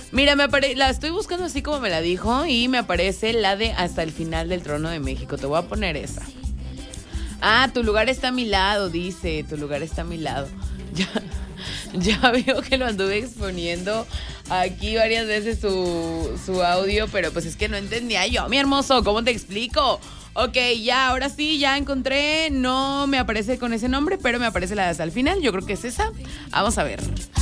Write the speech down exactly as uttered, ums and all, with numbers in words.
Mira, me apare... la estoy buscando así como me la dijo y me aparece la de Hasta el final del Trono de México. Te voy a poner esa. Ah, tu lugar está a mi lado, dice. Tu lugar está a mi lado. Ya, ya veo que lo anduve exponiendo aquí varias veces su, su audio, pero pues es que no entendía yo, mi hermoso. ¿Cómo te explico? Ok, ya, ahora sí, ya encontré. No me aparece con ese nombre, pero me aparece la de Hasta el final. Yo creo que es esa. Vamos a ver.